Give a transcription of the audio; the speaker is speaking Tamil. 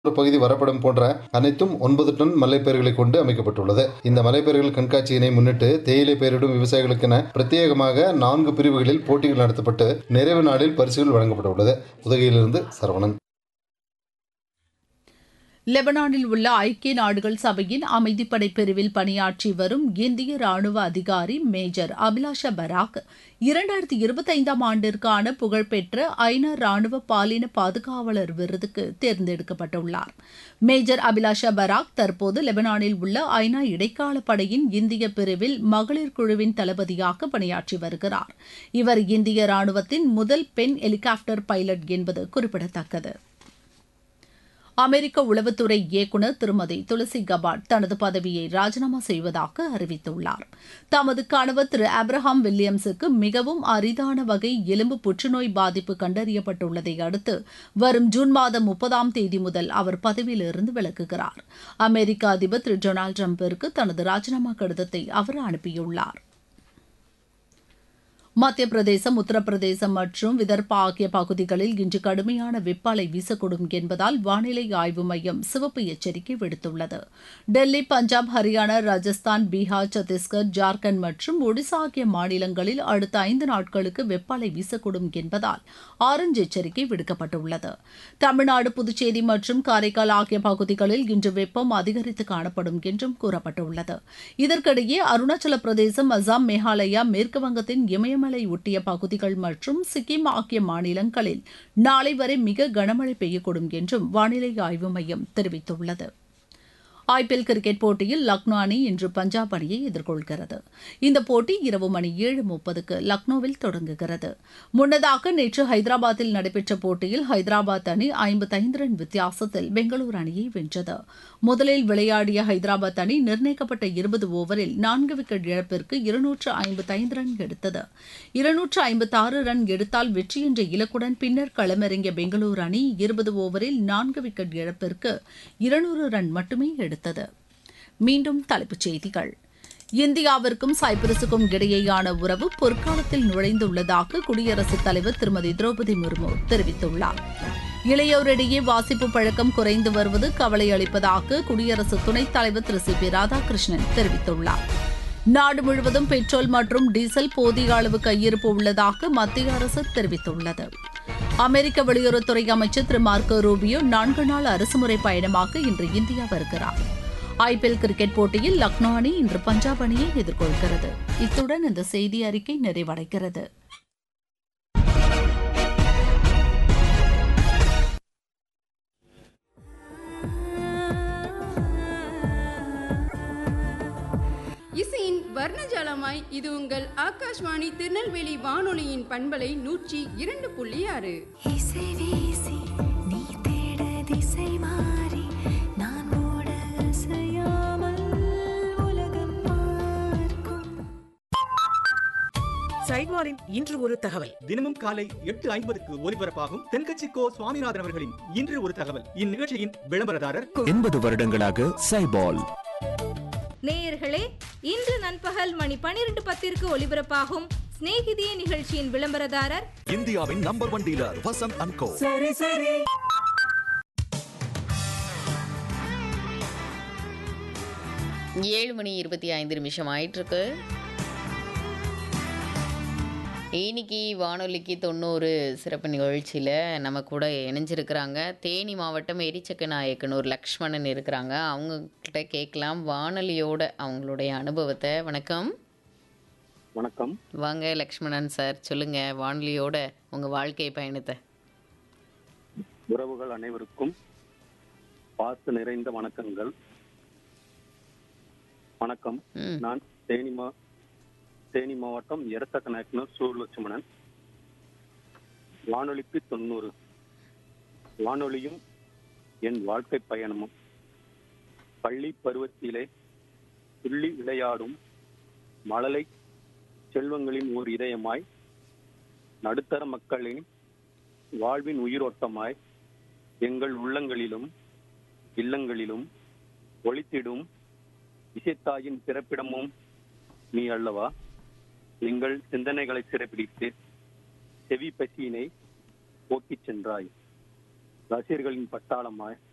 ஒரு பகுதி வரப்படும் போன்ற அனைத்தும் 9 டன் மலைப்பயிர்களை கொண்டு அமைக்கப்பட்டுள்ளது. இந்த மலைப்பயிர்கள் கண்காட்சியினை முன்னிட்டு தேயிலை பயிரிடும் விவசாயிகளுக்கென பிரத்யேகமாக 4 பிரிவுகளில் போட்டிகள் நடத்தப்பட்டு நிறைவு நாளில் பரிசுகள் வழங்கப்பட உள்ளது. உதகையிலிருந்து சரவணன். லெபனானில் உள்ள ஐக்கிய நாடுகள் சபையின் அமைதிப்படை பிரிவில் பணியாற்றி வரும் இந்திய ராணுவ அதிகாரி மேஜர் அபிலாஷா பராக் 2025ஆம் ஆண்டிற்கான புகழ்பெற்ற ஐநா ராணுவ பாலின பாதுகாவலர் விருதுக்கு தேர்ந்தெடுக்கப்பட்டுள்ளார். மேஜர் அபிலாஷா பராக் தற்போது லெபனானில் உள்ள ஐநா இடைக்கால படையின் இந்திய பிரிவில் மகளிர் குழுவின் தளபதியாக பணியாற்றி வருகிறார். இவர் இந்திய ராணுவத்தின் முதல் பெண் ஹெலிகாப்டர் பைலட் என்பது குறிப்பிடத்தக்கது. அமெரிக்க உளவுத்துறை இயக்குநர் திருமதி துளசி கபாட் தனது பதவியை ராஜினாமா செய்வதாக அறிவித்துள்ளார். தமது கணவர் திரு ஆப்ரஹாம் வில்லியம்ஸுக்கு மிகவும் அரிதான வகை எலும்பு புற்றுநோய் பாதிப்பு கண்டறியப்பட்டுள்ளதை அடுத்து வரும் ஜூன் மாதம் 30ஆம் தேதி முதல் அவர் பதவியிலிருந்து விலகுகிறார். அமெரிக்க அதிபர் திரு டொனால்டு டிரம்பிற்கு தனது ராஜினாமா கடிதத்தை அவர் அனுப்பியுள்ளார். மத்திய பிரதேசம், உத்தரப்பிரதேசம் மற்றும் விதர்பா ஆகிய பகுதிகளில் இன்று கடுமையான வெப்ப அலை வீசக்கூடும் என்பதால் வானிலை ஆய்வு மையம் சிவப்பு எச்சரிக்கை விடுத்துள்ளது. டெல்லி, பஞ்சாப், ஹரியானா, ராஜஸ்தான், பீகார், சத்தீஸ்கர், ஜார்க்கண்ட் மற்றும் ஒடிசா ஆகிய மாநிலங்களில் அடுத்த 5 நாட்களுக்கு வெப்ப அலை வீசக்கூடும் என்பதால் ஆரஞ்ச் எச்சரிக்கை விடுக்கப்பட்டுள்ளது. தமிழ்நாடு, புதுச்சேரி மற்றும் காரைக்கால் ஆகிய பகுதிகளில் இன்று வெப்பம் அதிகரித்து காணப்படும் என்றும் கூறப்பட்டுள்ளது. இதற்கிடையே அருணாச்சல பிரதேசம், அசாம், மேகாலயா, மேற்குவங்கத்தின் இமயமலை ஒட்டிய பகுதிகள் மற்றும் சிக்கிம் ஆகிய மாநிலங்களில் நாளை வரை மிக கனமழை பெய்யக்கூடும் என்றும் வானிலை ஆய்வு மையம் தெரிவித்துள்ளது. ஐபிஎல் கிரிக்கெட் போட்டியில் லக்னோ அணி இன்று பஞ்சாப் அணியை எதிர்கொள்கிறது. இந்த போட்டி இரவு மணி 7:30க்கு லக்னோவில் தொடங்குகிறது. முன்னதாக நேற்று ஹைதராபாத்தில் நடைபெற்ற போட்டியில் ஹைதராபாத் அணி 55 ரன் வித்தியாசத்தில் பெங்களூரு அணியை வென்றது. முதலில் விளையாடிய ஹைதராபாத் அணி நிர்ணயிக்கப்பட்ட 20 ஓவரில் 4 விக்கெட் இழப்பிற்கு 255 ரன் எடுத்தது. 256 ரன் எடுத்தால் வெற்றி என்ற இலக்குடன் பின்னர் களமிறங்கிய பெங்களூரு அணி 20 ஓவரில் 4 விக்கெட் இழப்பிற்கு 200 ரன் மட்டுமே எடுத்தது. மீண்டும் தலைப்புச் செய்திகள். இந்தியாவிற்கும் சைப்ரஸுக்கும் இடையேயான உறவு பொற்காலத்தில் நுழைந்துள்ளதாக குடியரசுத் தலைவர் திருமதி திரௌபதி முர்மு தெரிவித்துள்ளார். இளையோரிடையே வாசிப்பு பழக்கம் குறைந்து வருவது கவலை அளிப்பதாக குடியரசு துணைத் தலைவர் திரு சி பி ராதாகிருஷ்ணன் தெரிவித்துள்ளார். நாடு முழுவதும் பெட்ரோல் மற்றும் டீசல் போதிய அளவு கையிருப்பு உள்ளதாக மத்திய அரசு தெரிவித்துள்ளது. அமெரிக்க வெளியுறவுத்துறை அமைச்சர் திரு மார்க்கோ ரூபியோ 4 நாள் அரசுமுறை பயணமாக இன்று இந்தியா வருகிறார். ஐபிஎல் கிரிக்கெட் போட்டியில் லக்னோ அணி இன்று பஞ்சாப் அணியை எதிர்கொள்கிறது. இத்துடன் இந்த செய்தி அறிக்கை நிறைவடைகிறது. இசையின் வர்ணஜாலமாய் இது உங்கள் ஆகாஷ்வாணி திருநெல்வேலி வானொலியின் பண்பலை 102.6. சைட்வாரின் இன்று ஒரு தகவல். தினமும் காலை 8:50க்கு ஒலிபரப்பாகும் தென்கட்சி கோ சுவாமிநாதன் அவர்களின் இன்று ஒரு தகவல். இந்நிகழ்ச்சியின் விளம்பரதாரர் 80 வருடங்களாக சைபால். நேயர்களே, இன்று நண்பகல் மணி 12:10ற்கு ஒலிபரப்பாகும் சிநேகிதியே நிகழ்ச்சியின் விளம்பரதாரர் இந்தியாவின் நம்பர் 1 டீலர் வசந்த் அண்ட் கோ. 7:25 ஆயிட்டிருக்கு. இன்னைக்கு வானொலிக்கு 90 சிறப்பு நிகழ்ச்சியில் நம்ம கூட இணைஞ்சிருக்கிறாங்க தேனி மாவட்டம் எரிச்சக்கநாயக்கனூர் லக்ஷ்மணன் இருக்கிறாங்க. அவங்கக்கிட்ட கேட்கலாம் வானொலியோட அவங்களுடைய அனுபவத்தை. வணக்கம். வணக்கம். வாங்க லக்ஷ்மணன் சார், சொல்லுங்க வானொலியோட உங்கள் வாழ்க்கை பயணத்தை. உறவுகள் அனைவருக்கும் பாச நிறைந்த வணக்கங்கள். வணக்கம். நான் தேனி மாவட்டம் எரத்தக்கநாயக்கனூர் சூர்லட்சுமணன். வானொலிக்கு 90. வானொலியும் என் வாழ்க்கை பயணமும். பள்ளி பருவத்திலே துள்ளி விளையாடும் மழலை செல்வங்களின் ஓர் இதயமாய், நடுத்தர மக்களின் வாழ்வின் உயிரோட்டமாய், எங்கள் உள்ளங்களிலும் இல்லங்களிலும் ஒளித்திடும் இசைத்தாயின் பிறப்பிடமும் நீ அல்லவா. எங்கள் சிந்தனைகளை சிறைப்பிடித்து செவி பசியினை போக்கிச் சென்றாய். ரசிகர்களின் பட்டாளமாய்